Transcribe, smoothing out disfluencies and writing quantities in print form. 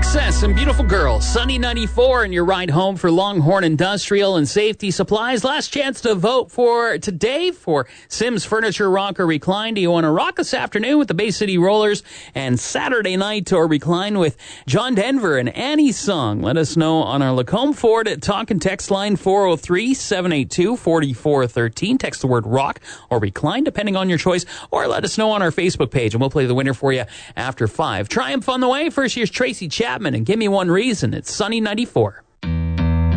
Success and Beautiful Girl, Sunny 94, and your ride home for Longhorn Industrial and Safety Supplies. Last chance to vote for today for Sims Furniture Rock or Recline. Do you want to rock this afternoon with the Bay City Rollers and Saturday night or recline with John Denver and Annie's Song? Let us know on our Lacombe Ford Talk and Text line 403-782-4413. Text the word rock or recline depending on your choice, or let us know on our Facebook page and we'll play the winner for you after 5. Triumph on the way. First, here's Tracy Chapman and Give Me One Reason. It's Sunny 94.